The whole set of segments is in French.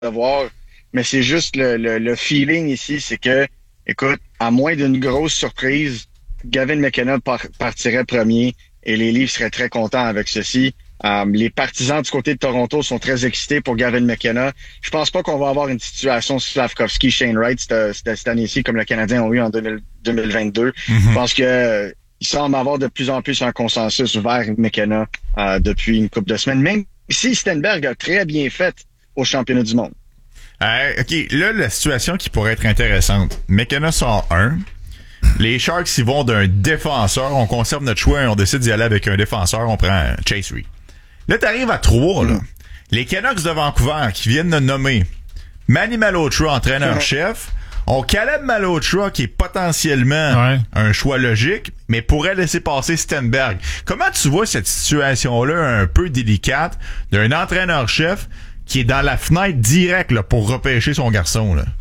de voir. Mais c'est juste le feeling ici, c'est que, écoute, à moins d'une grosse surprise, Gavin McKenna partirait premier et les Leafs seraient très contents avec ceci. Les partisans du côté de Toronto sont très excités pour Gavin McKenna. Je pense pas qu'on va avoir une situation Slavkovski, Shane Wright cette année-ci comme le Canadien ont eu en 2022. Je pense que il semble avoir de plus en plus un consensus vers McKenna depuis une couple de semaines. Même si Stenberg a très bien fait au championnat du monde. OK, là, la situation qui pourrait être intéressante. McKenna sort 1. Les Sharks, ils vont d'un défenseur. On conserve notre choix et on décide d'y aller avec un défenseur. On prend Chase Reed. Là, t'arrives à 3, là. Les Canucks de Vancouver qui viennent de nommer Manny Malhotra, entraîneur-chef. On Caleb Malhotra, qui est potentiellement un choix logique, mais pourrait laisser passer Stenberg. Comment tu vois cette situation-là un peu délicate d'un entraîneur-chef qui est dans la fenêtre directe là, pour repêcher son garçon, là?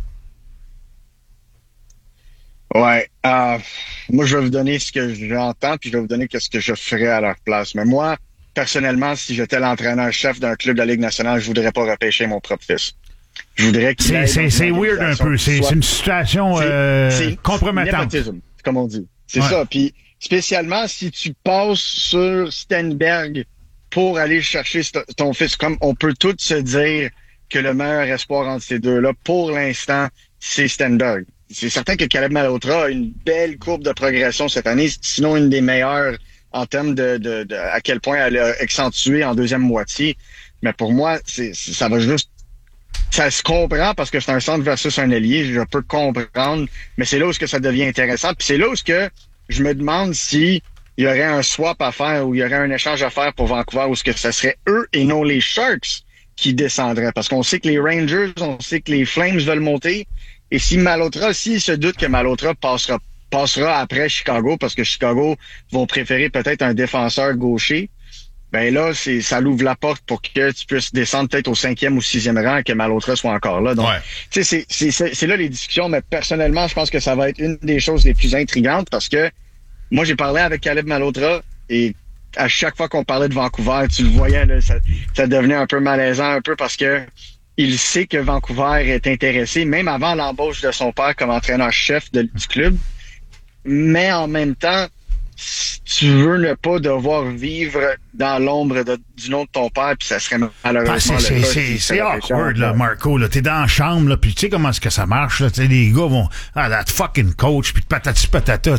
Ouais. Moi, je vais vous donner ce que j'entends, puis je vais vous donner ce que je ferais à leur place. Mais moi, personnellement, si j'étais l'entraîneur-chef d'un club de la Ligue nationale, je voudrais pas repêcher mon propre fils. Je voudrais qu'il c'est weird un peu. C'est une situation compromettante. Comme on dit. C'est ça. Puis spécialement si tu passes sur Stenberg pour aller chercher ton fils, comme on peut tous se dire que le meilleur espoir entre ces deux-là, pour l'instant, c'est Stenberg. C'est certain que Caleb Malhotra a une belle courbe de progression cette année, sinon une des meilleures en termes de à quel point elle a accentué en deuxième moitié. Mais pour moi, ça va juste... Ça se comprend parce que c'est un centre versus un ailier, je peux comprendre, mais c'est là où ça devient intéressant. Puis c'est là où je me demande si il y aurait un swap à faire ou il y aurait un échange à faire pour Vancouver ou ce que ce serait eux et non les Sharks qui descendraient. Parce qu'on sait que les Rangers, on sait que les Flames veulent monter. Et si Malhotra, s'il se doute que Malhotra passera après Chicago, parce que Chicago vont préférer peut-être un défenseur gaucher, ben là, ça l'ouvre la porte pour que tu puisses descendre peut-être au 5e ou 6e rang et que Malhotra soit encore là. Donc, tu sais, c'est là les discussions, mais personnellement, je pense que ça va être une des choses les plus intrigantes parce que moi, j'ai parlé avec Caleb Malhotra et à chaque fois qu'on parlait de Vancouver, tu le voyais, là, ça devenait un peu malaisant, un peu parce que il sait que Vancouver est intéressé, même avant l'embauche de son père comme entraîneur-chef du club. Mais en même temps, tu veux ne pas devoir vivre dans l'ombre du nom de ton père, puis ça serait malheureusement le cas. C'est awkward, là, Marco. Là, t'es dans la chambre, là, puis tu sais comment est-ce que ça marche. Là, les gars vont that fucking coach, puis patati patata.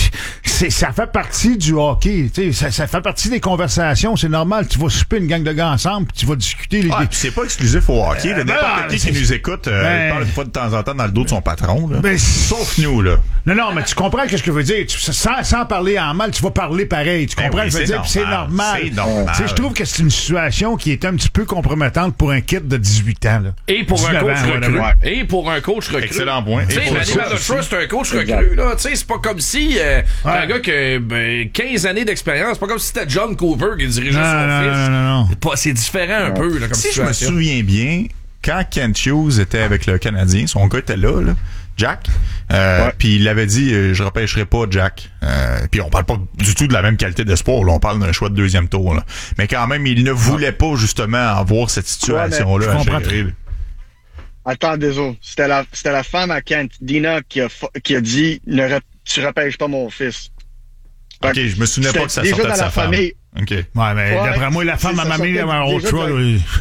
Ça fait partie du hockey. Ça fait partie des conversations. C'est normal. Tu vas souper une gang de gars ensemble, puis tu vas discuter. C'est pas exclusif au hockey. N'importe qui nous écoute parle une fois de temps en temps dans le dos de son patron. Là. Sauf nous, là. Non, mais tu comprends ce que je veux dire. Sans parler en mal, tu vas parler pareil. Tu comprends? Je veux dire, c'est normal. C'est normal. Je trouve que c'est une situation qui est un petit peu compromettante pour un kid de 18 ans. Là. Et pour un coach recru. Et pour un coach recru. Excellent point. Tu sais, Manny Malhotra, c'est un coach recru. Là. Tu sais, c'est pas comme si un gars qui a 15 années d'expérience, c'est pas comme si c'était John Cooper qui dirigeait son fils. C'est différent un peu là, comme situation. Si je me souviens bien, quand Kent Hughes était avec le Canadien, son gars était là. Jack. Puis il avait dit je repêcherai pas Jack. Puis on parle pas du tout de la même qualité d'espoir, là, on parle d'un choix de deuxième tour. Là. Mais quand même, il ne voulait pas justement avoir cette situation-là à gérer. Attends, désolé. C'était la femme à Kent, Dina, qui a dit tu repêches pas mon fils. OK, je me souvenais pas que ça sortait de sa femme. OK. Ouais, mais d'après moi, la femme à mamie avait un autre choix.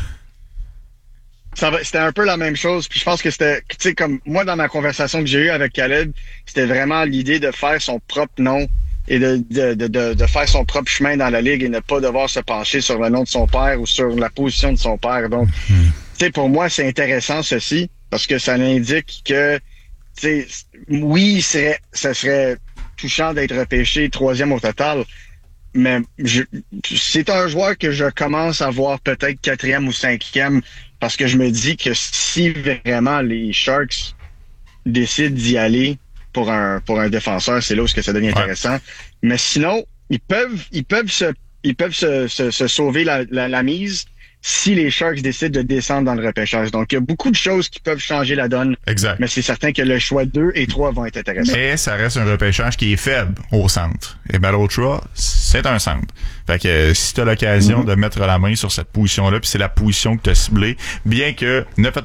C'était un peu la même chose, puis je pense que c'était, tu sais, comme moi dans ma conversation que j'ai eue avec Caleb, c'était vraiment l'idée de faire son propre nom et de faire son propre chemin dans la ligue et ne pas devoir se pencher sur le nom de son père ou sur la position de son père. Donc, tu sais, pour moi, c'est intéressant ceci parce que ça indique que, tu sais, oui, ça serait touchant d'être repêché 3e au total, mais c'est un joueur que je commence à voir peut-être 4e ou 5e parce que je me dis que si vraiment les Sharks décident d'y aller pour un défenseur, c'est là où ça devient intéressant. Mais sinon, ils peuvent se sauver la mise si les Sharks décident de descendre dans le repêchage. Donc, il y a beaucoup de choses qui peuvent changer la donne. Exact. Mais c'est certain que le choix 2 et 3 vont être intéressants. Mais ça reste un repêchage qui est faible au centre. Et Malotra, c'est un centre. Fait que si tu as l'occasion de mettre la main sur cette position-là, puis c'est la position que tu as ciblée, bien que ne faites